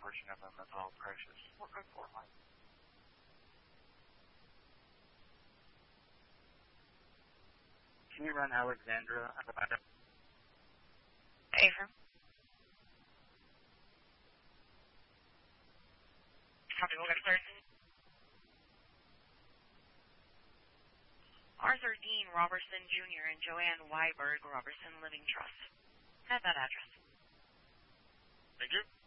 portion of a mental health crisis. What good for life? Can you run Alexandra at the back? Avram? Copy, we'll get started. Arthur Dean Robertson Jr. and Joanne Weiberg Robertson Living Trust. Have that address. Thank you.